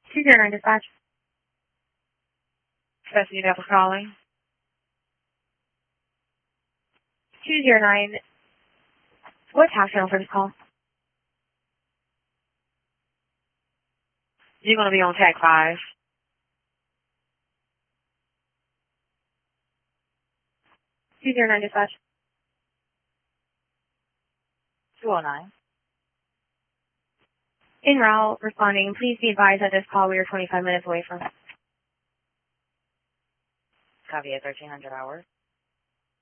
209 dispatch. Stephanie Depp calling. 209. What tax channel for this call? You're going to be on Tag 5. 209 dispatch. 209. En route, responding. Please be advised that this call we are 25 minutes away from. Copy at 1300 hours.